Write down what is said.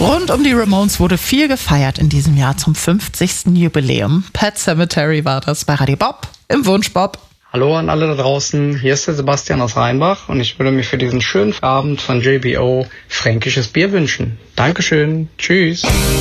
Rund um die Ramones wurde viel gefeiert in diesem Jahr zum 50. Jubiläum. Pet Sematary war das bei Radio Bob im Wunschbob. Hallo an alle da draußen, hier ist der Sebastian aus Rheinbach und ich würde mir für diesen schönen Abend von JBO fränkisches Bier wünschen. Dankeschön, tschüss.